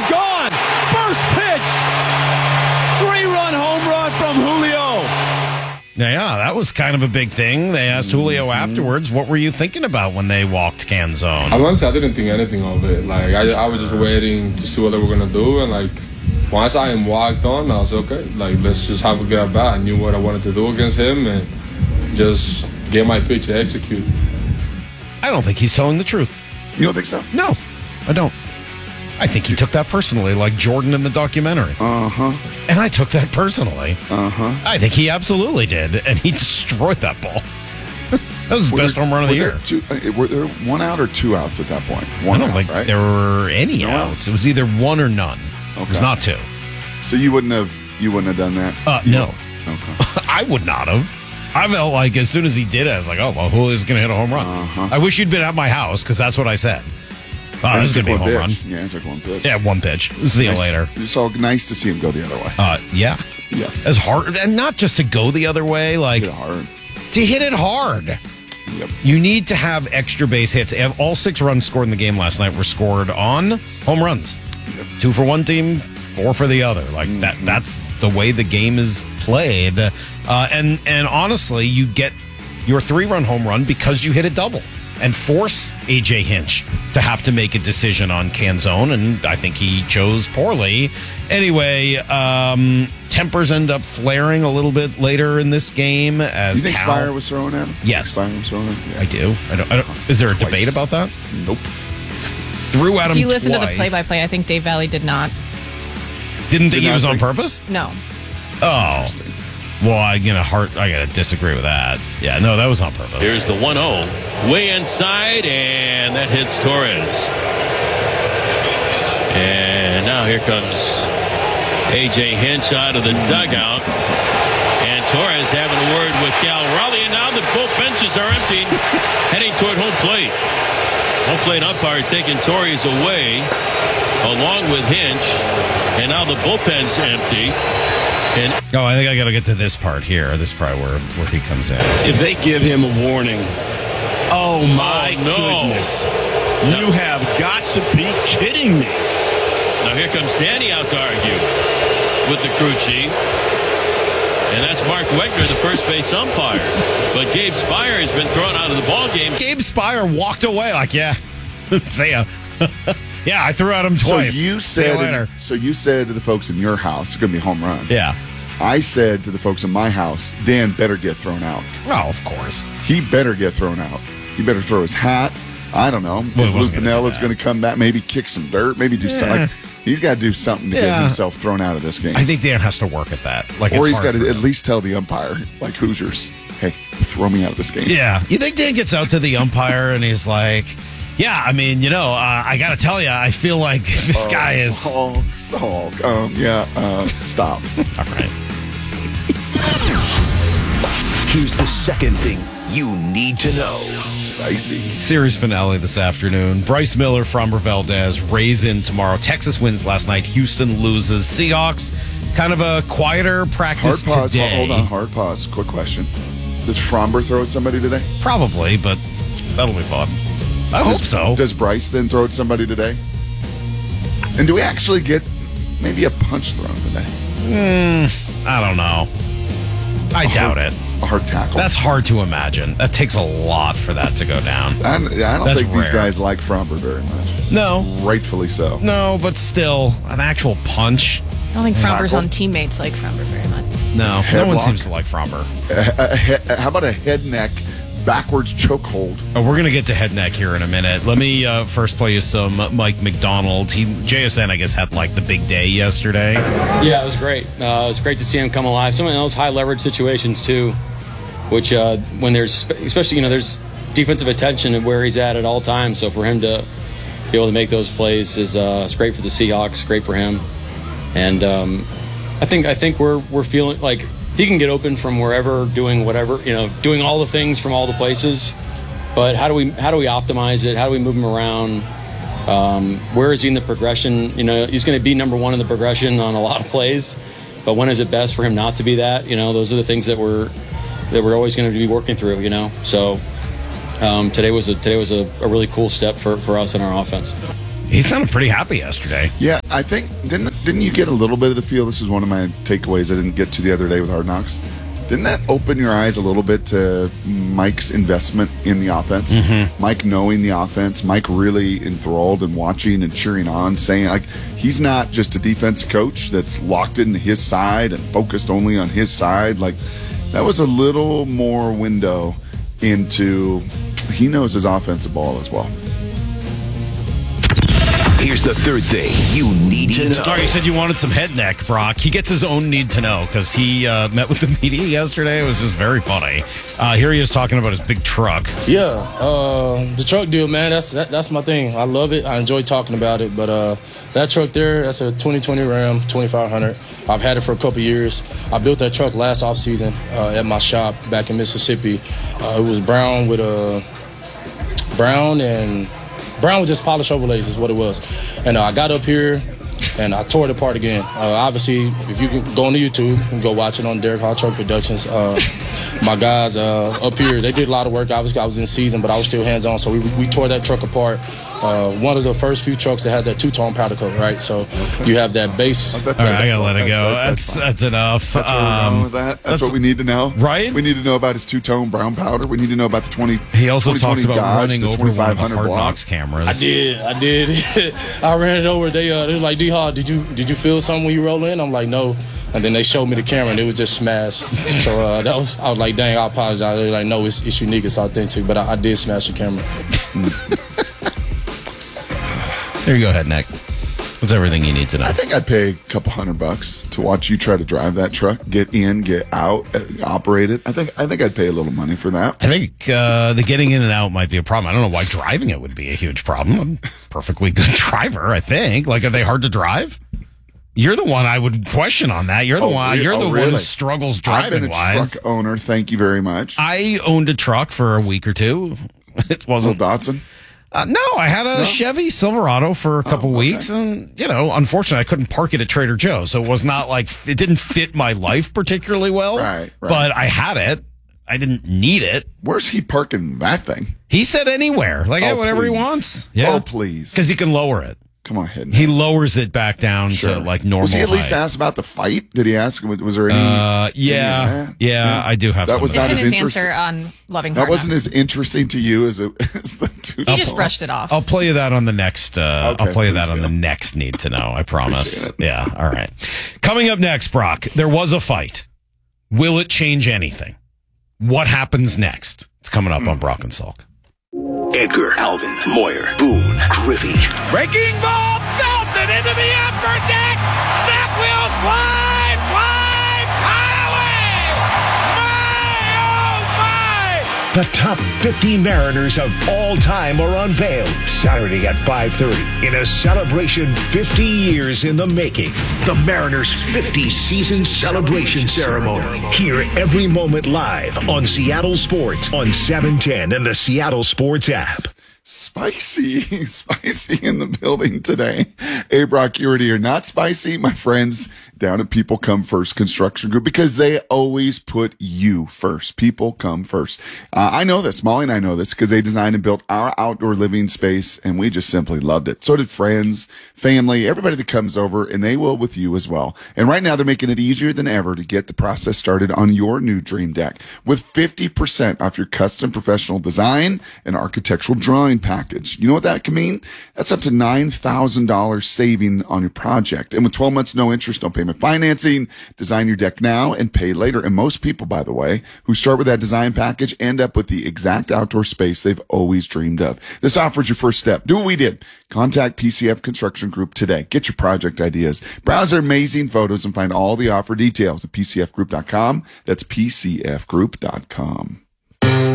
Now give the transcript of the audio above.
is gone. First pitch. 3-run home run from Julio. Yeah, that was kind of a big thing. They asked Julio afterwards, what were you thinking about when they walked Canzone? Honestly, I didn't think anything of it. Like, I was just waiting to see what they were going to do. And, like, once I walked on, I was okay. Like, let's just have a good at bat. I knew what I wanted to do against him and just get my pitch to execute. I don't think he's telling the truth. You don't think so? No, I don't. I think he took that personally, like Jordan in the documentary. Uh-huh. And I took that personally. Uh-huh. I think he absolutely did, and he destroyed that ball. That was his best home run of the year. Were there 1 out or 2 outs at that point? I don't think there were any No outs. It was either 1 or none. Okay. It was not 2. So you wouldn't have done that? No. Okay. I would not have. I felt like as soon as he did it, I was like, oh, well, Julio's going to hit a home run. Uh-huh. I wish you'd been at my house, because that's what I said. Oh, this is going to be a home run. Yeah, it took 1 pitch. Yeah, 1 pitch. See you later. It's all nice to see him go the other way. Yeah. Yes. As hard, and not just to go the other way, like Hit it hard. to hit it hard. Yep. You need to have extra base hits. All 6 runs scored in the game last night were scored on home runs. Yep. 2 for one team, 4 for the other. Like that's the way the game is played. And honestly, you get your 3-run home run because you hit a double and force AJ Hinch to have to make a decision on Canzone, and I think he chose poorly. Anyway, tempers end up flaring a little bit later in this game as You think Cal. Spire was throwing at him? Yes. Spire was throwing at him? Yeah. I do. I don't. Is there a debate about that? Nope. Threw at him If you listen to the twice. play-by-play, I think Dave Valley did not. Didn't think Did it was not on think- purpose? No. Oh. Well, I gotta disagree with that. Yeah, no, that was on purpose. Here's the 1-0. Way inside, and that hits Torres. And now here comes A.J. Hinch out of the dugout. And Torres having a word with Cal Raleigh. And now the both benches are empty, heading toward home plate. Home plate umpire taking Torres away, along with Hinch. And now the bullpen's empty. And I think I got to get to this part here. This is probably where he comes in. If they give him a warning, oh my no. goodness. You have got to be kidding me. Now here comes Danny out to argue with the crew chief. And that's Mark Wegner, the first base umpire. But Gabe Spire has been thrown out of the ball game. Gabe Spire walked away like, yeah, see ya. Yeah, I threw at him twice. So you See you later. said to the folks in your house, it's going to be a home run. Yeah. I said to the folks in my house, Dan better get thrown out. Oh, of course. He better get thrown out. He better throw his hat. I don't know. Well, His he wasn't gonna do Lupinella's that. going to come back, maybe kick some dirt, maybe do something. He's got to do something to get himself thrown out of this game. I think Dan has to work at that. Like, or it's he's hard got for to at him. least tell the umpire, like Hoosiers, hey, throw me out of this game. Yeah. You think Dan gets out to the umpire and he's like, yeah, I mean, I got to tell you, I feel like this guy is. Stop. All right. Here's the second thing you need to know. Spicy. Series finale this afternoon. Bryce Miller, Framber Valdez, Rays in tomorrow. Texas wins last night. Houston loses. Seahawks, kind of a quieter practice Hard pause. today. Hold on. Hard pause. Quick question. Does Framber throw at somebody today? Probably, but that'll be fun. I hope so. Does Bryce then throw at somebody today? And do we actually get maybe a punch thrown today? I don't know. I doubt it. A hard tackle. That's hard to imagine. That takes a lot for that to go down. I don't That's think these rare. guys like Framber very much. No. Rightfully so. No, but still, an actual punch. I don't think Fromber's Tackle. on teammates like Fromber very much. No, Headlock. no one seems to like Fromber. How about a head neck backwards chokehold? Oh, we're going to get to head neck here in a minute. Let me first play you some Mike McDonald. JSN, I guess, had like the big day yesterday. Yeah, it was great. It was great to see him come alive. Some of those high leverage situations too, which when there's especially there's defensive attention at where he's at all times. So for him to be able to make those plays is it's great for the Seahawks, great for him, and I think we're feeling like he can get open from wherever, doing whatever, doing all the things from all the places. But how do we optimize it? How do we move him around? Where is he in the progression? He's going to be number one in the progression on a lot of plays, but when is it best for him not to be that? Those are the things that we're always going to be working through. So today was a really cool step for us in our offense. He sounded pretty happy yesterday. Yeah, I think didn't you get a little bit of the feel? This is one of my takeaways I didn't get to the other day with Hard Knocks. Didn't that open your eyes a little bit to Mike's investment in the offense? Mm-hmm. Mike knowing the offense, Mike really enthralled and watching and cheering on, saying like he's not just a defensive coach that's locked into his side and focused only on his side. Like that was a little more window into he knows his offensive ball as well. Here's the third thing you need to know. Oh, you said you wanted some head neck, Brock. He gets his own need to know because he met with the media yesterday. It was just very funny. Here he is talking about his big truck. Yeah, the truck deal, man, that's my thing. I love it. I enjoy talking about it. But that truck there, that's a 2020 Ram 2500. I've had it for a couple years. I built that truck last offseason at my shop back in Mississippi. It was brown with brown with just polished overlays is what it was. And I got up here and I tore it apart again. Obviously, if you can go on YouTube, you can go watch it on Derek Hall Truck Productions. My guys up here, they did a lot of work. Obviously, I was in season, but I was still hands-on. So we tore that truck apart. One of the first few trucks that had that two-tone powder coat, right? So you have that base. All right, I got to let it go. That's enough. That's where we're going with that. That's what we need to know. Right? We need to know about his two-tone brown powder. We need to know about the 20. He also talks about Dodge, running over one of the Hard Knocks cameras. I did. I ran it over. They was like, D-Hall, did you feel something when you roll in? I'm like, no. And then they showed me the camera, and it was just smashed. So I was like, dang, I apologize. They're like, no, it's unique, it's authentic. But I did smash the camera. There you go, Head Neck. What's everything you need to know? I think I'd pay a couple $100 to watch you try to drive that truck, get in, get out, operate it. I think I'd pay a little money for that. I think the getting in and out might be a problem. I don't know why driving it would be a huge problem. I'm a perfectly good driver, I think. Like, are they hard to drive? You're the one I would question on that. You're the one who struggles driving. I've been a truck owner. Thank you very much. I owned a truck for a week or two. It wasn't Datsun. No, I had a Chevy Silverado for a couple weeks, and unfortunately, I couldn't park it at Trader Joe's, so it was not like it didn't fit my life particularly well. Right. But I had it. I didn't need it. Where's he parking that thing? He said anywhere, like whatever he wants. Yeah, oh please, because he can lower it. Come on, Head. He lowers it back down to like normal. Was he at least asked about the fight? Did he ask? Was there any? Yeah, I do have. That was not it's as in his interesting. answer on Loving That Hard wasn't Knocks. as interesting to you as the two. He just brushed it off. I'll play you that on the next. I'll play you that on the next Need to Know. I promise. Yeah. All right. Coming up next, Brock. There was a fight. Will it change anything? What happens next? It's coming up on Brock and Salk. Edgar, Alvin, Moyer, Boone, Griffey. Breaking ball, Dalton into the upper deck. That will fly away. My, oh, my. The top 50 Mariners of all time are unveiled Saturday at 5:30 in a celebration 50 years in the making. The Mariners' 50 season celebration ceremony. Hear every moment live on Seattle Sports on 710 and the Seattle Sports app. Spicy in the building today. Hey, Brock, you already are not spicy, my friends down at People Come First Construction Group, because they always put you first. People come first. I know this. Molly and I know this because they designed and built our outdoor living space, and we just simply loved it. So did friends, family, everybody that comes over, and they will with you as well. And right now, they're making it easier than ever to get the process started on your new dream deck with 50% off your custom professional design and architectural drawing package. You know what that can mean? That's up to $9,000 saving on your project. And with 12 months, no interest, no payment financing, design your deck now and pay later. And most people, by the way, who start with that design package end up with the exact outdoor space they've always dreamed of. This offers your first step. Do what we did. Contact PCF Construction Group today. Get your project ideas. Browse their amazing photos and find all the offer details at PCFgroup.com. That's PCFgroup.com.